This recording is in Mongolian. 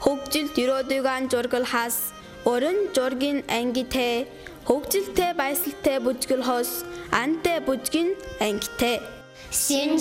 хөгжилд өрөөдүйгаан жургал хас өрн жургийн ангитэй хөгжилтэй баясалтай бүжгэл хос антай бүжгин ангитэй